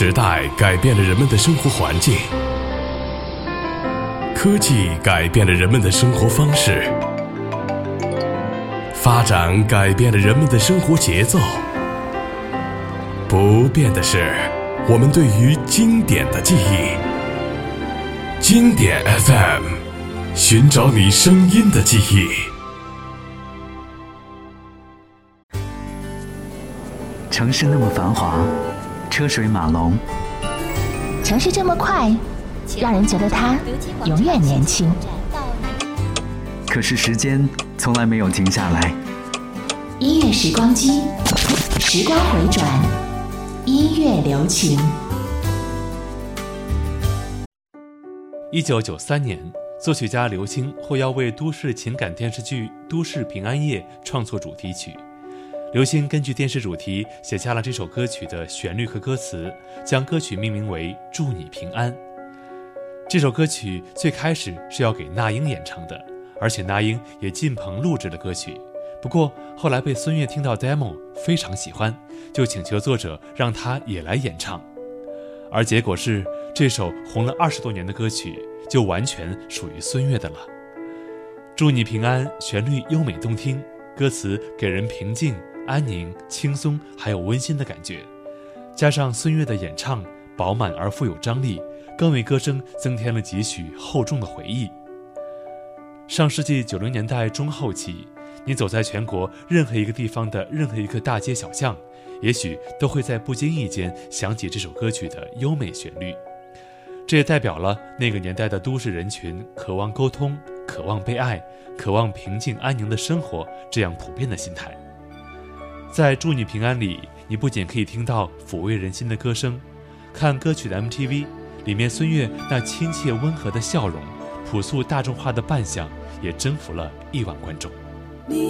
时代改变了人们的生活环境，科技改变了人们的生活方式，发展改变了人们的生活节奏。不变的是我们对于经典的记忆。经典 FM， 寻找你声音的记忆。 城市那么繁华，车水马龙， 城市这么快，让人觉得它永远年轻。 可是时间从来没有停下来。 音乐时光机，时光回转，音乐留情。 1993年，作曲家刘星获邀为都市情感电视剧《都市平安夜》创作主题曲。刘星根据电视主题写下了这首歌曲的旋律和歌词，将歌曲命名为《祝你平安》。这首歌曲最开始是要给那英演唱的，而且那英也进棚录制了歌曲。不过后来被孙悦听到 demo 非常喜欢，就请求作者让他也来演唱。而结果是，这首红了20多年的歌曲就完全属于孙悦的了。祝你平安，旋律优美动听，歌词给人平静、安宁、轻松还有温馨的感觉，加上孙悦的演唱饱满而富有张力，更为歌声增添了几许厚重的回忆。上世纪90年代中后期，你走在全国任何一个地方的任何一个大街小巷，也许都会在不经意间想起这首歌曲的优美旋律。这也代表了那个年代的都市人群渴望沟通、渴望被爱、渴望平静安宁的生活这样普遍的心态。在祝你平安里，你不仅可以听到抚慰人心的歌声，看歌曲的 MTV 里面孙悦那亲切温和的笑容，朴素大众化的扮相也征服了亿万观众。